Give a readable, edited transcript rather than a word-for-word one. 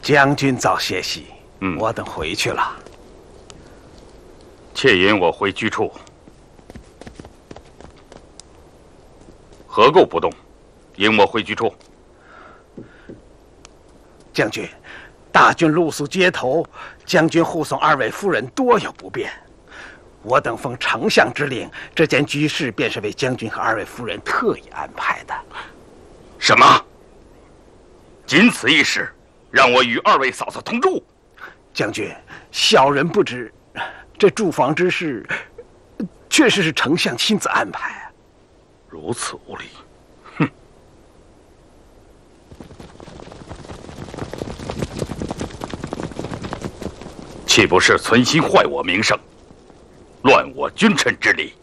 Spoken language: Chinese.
将军早歇息，我等回去了。 且引我回居处。何构不动，引我回居处。 将军，大军露宿街头，将军护送二位夫人多有不便。我等奉丞相之令，这间居室便是为将军和二位夫人特意安排的。 什么？仅此一事，让我与二位嫂嫂同住？ 将军，小人不知，这住房之事，确实是丞相亲自安排。 如此无礼！哼！岂不是存心坏我名声，乱我君臣之礼？